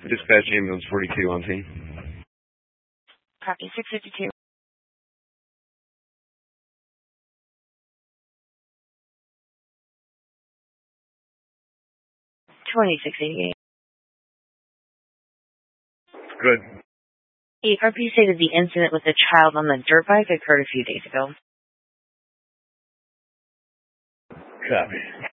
Dispatch ambulance 42 on scene. Copy 652. $26.88. Good. ARP stated the incident with the child on the dirt bike occurred a few days ago. Copy.